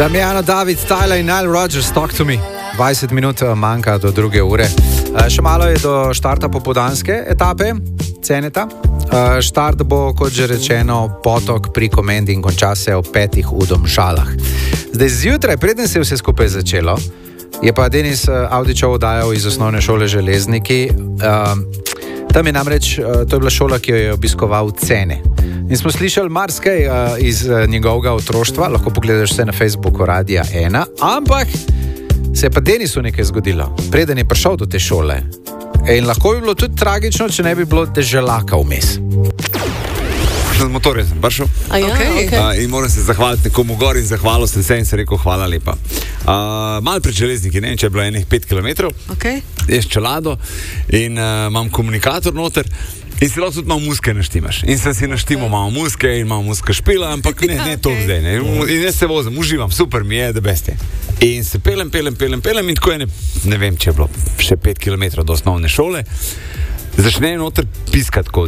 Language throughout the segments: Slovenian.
Damjano, David, Tyler in Nile Rodgers, talk to me. 20 minut manjka do 2. ure. Še malo je do štarta popoldanske etape Ceneta. Štart bo, kot že rečeno, potok pri Komendi in konča se ob 5. v Domžalah. Zdaj zjutraj, preden se je vse skupaj začelo, je pa Denis Avdićev oddajal iz osnovne šole Železniki. Tam je namreč, to je bila šola, ki jo je obiskoval Cene. In smo slišali marsikaj iz njegovega otroštva, lahko pogledaš vse na Facebooku Radia 1, ampak se je pa Denisu nekaj zgodilo, preden je prišel do te šole. In lahko bi bilo tudi tragično, če ne bi bilo deželaka vmes. Z motorjem sem prišel. In moram se zahvaliti nekomu gor in zahvalil sem se in se rekel hvala lepa. Malo pred Železniki, ne vem, če je bilo enih 5 km, jaz čelado in imam komunikator noter in si lahko tudi malo muske naštimaš. In sem si naštimal malo muske in malo muska špila, ampak ne to zdaj. Ne. In jaz se vozim, uživam, super mi je, da beste. In se pelem in tako je ne vem, če je bilo še 5 km do osnovne šole, začne noter piskati tako,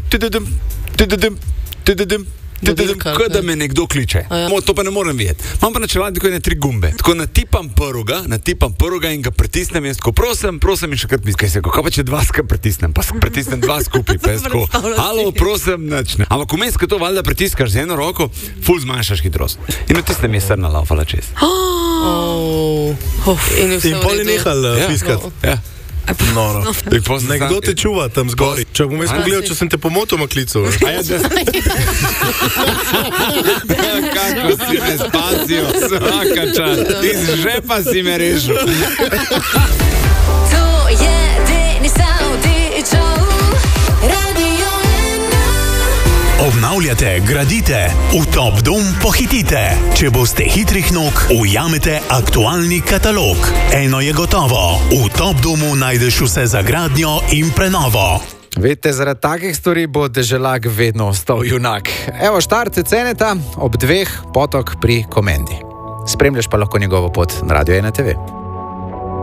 kot da me nekdo kliče. To pa ne morem videti. Imam pa na čeladi tako 3 gumbe. Tako natipam prvega in ga pritisnem in tako prosim in še krat mislim, kaj pa če 2 pritisnem, pa pritisnem 2 skupaj, pa je tako, halo, prosim, nič ne. Ampak vmes, ko to valjda pritiskaš z eno roko, ful zmanjšaš hitrost. In v tistem je srna laufala čez. In pol je nehal piskati. Ja. Noro. Nekdo te čuva tam zgori. Če bom jaz pogledal, če sem te pomotoma klical. Kako si me spasijo, svaka čast. Iz žepa si me rešil. To je Denis Avdićev, Radio 1. Obnavljate, gradite, v Top Dom pohitite. Če boste hitrih nog, ujamete aktualni katalog. Eno je gotovo, v Top Domu najdeš vse za gradnjo in prenovo. Vedite, zaradi takih stvari bo deželak vedno ostal junak. Evo, štart Ceneta ob 2, potok pri Komendi. Spremljaš pa lahko njegovo pot na Radio 1 TV.